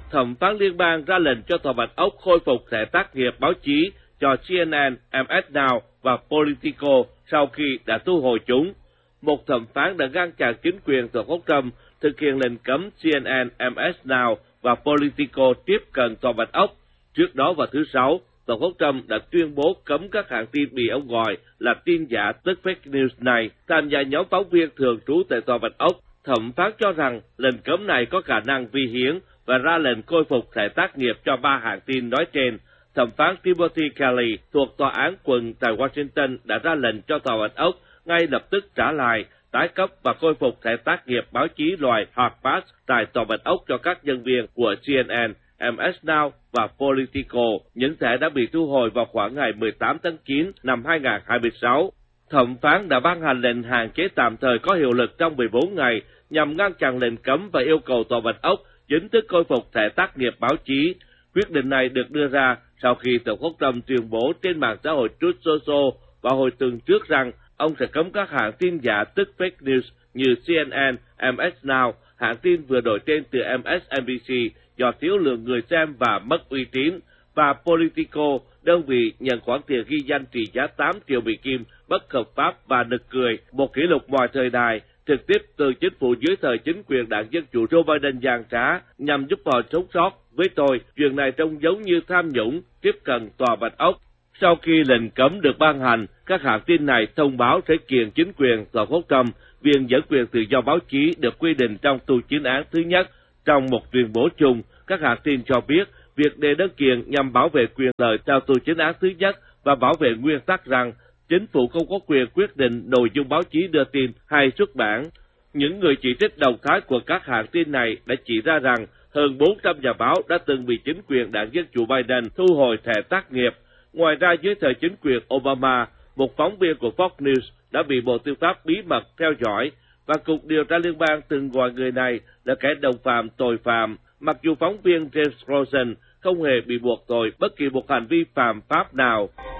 Thẩm phán liên bang ra lệnh cho Tòa Bạch Ốc khôi phục thẻ tác nghiệp báo chí cho CNN, MS Now và Politico sau khi đã thu hồi chúng. Một thẩm phán đã ngăn chặn chính quyền Tổng thống Trump thực hiện lệnh cấm CNN, MS Now và Politico tiếp cận Tòa Bạch Ốc. Trước đó vào thứ Sáu, Tổng thống Trump đã tuyên bố cấm các hãng tin bị ông gọi là tin giả tức fake news này tham gia nhóm phóng viên thường trú tại Tòa Bạch Ốc. Thẩm phán cho rằng lệnh cấm này có khả năng vi hiến và ra lệnh khôi phục thẻ tác nghiệp cho 3 hãng tin nói trên. Thẩm phán Timothy Kelly thuộc Tòa án quận tại Washington đã ra lệnh cho Tòa Bạch Ốc ngay lập tức trả lại, tái cấp và khôi phục thẻ tác nghiệp báo chí loại Hard Pass tại Tòa Bạch Ốc cho các nhân viên của CNN, MS Now và Politico. Những thẻ đã bị thu hồi vào khoảng ngày 18 tháng 9 năm 2026. Thẩm phán đã ban hành lệnh hạn chế tạm thời có hiệu lực trong 14 ngày nhằm ngăn chặn lệnh cấm và yêu cầu Tòa Bạch Ốc chính thức khôi phục thẻ tác nghiệp báo chí. Quyết định này được đưa ra sau khi Tổng thống Trump tuyên bố trên mạng xã hội Truth Social vào hồi tuần trước rằng ông sẽ cấm các hãng tin giả tức fake news như CNN, MS Now, hãng tin vừa đổi tên từ MSNBC do thiếu lượng người xem và mất uy tín, và Politico, đơn vị nhận khoản tiền ghi danh trị giá 8 triệu Mỹ Kim bất hợp pháp và nực cười, một kỷ lục mọi thời đại, trực tiếp từ chính phủ dưới thời chính quyền đảng Dân Chủ Joe Biden dàn trá nhằm giúp họ sống sót. Với tôi, chuyện này trông giống như tham nhũng tiếp cận Tòa Bạch Ốc. Sau khi lệnh cấm được ban hành, các hãng tin này thông báo sẽ kiện chính quyền Tổng thống Trump. Viên dẫn quyền tự do báo chí được quy định trong tù chính án thứ nhất. Trong một tuyên bố chung, các hãng tin cho biết việc đề đơn kiện nhằm bảo vệ quyền lợi theo tù chính án thứ nhất và bảo vệ nguyên tắc rằng chính phủ không có quyền quyết định nội dung báo chí đưa tin hay xuất bản. Những người chỉ trích động thái của các hãng tin này đã chỉ ra rằng hơn 400 nhà báo đã từng bị chính quyền đảng Dân Chủ Biden thu hồi thẻ tác nghiệp. Ngoài ra, dưới thời chính quyền Obama, một phóng viên của Fox News đã bị Bộ Tư pháp bí mật theo dõi, và Cục Điều tra Liên bang từng gọi người này là kẻ đồng phạm tội phạm, mặc dù phóng viên James Rosen không hề bị buộc tội bất kỳ một hành vi phạm pháp nào.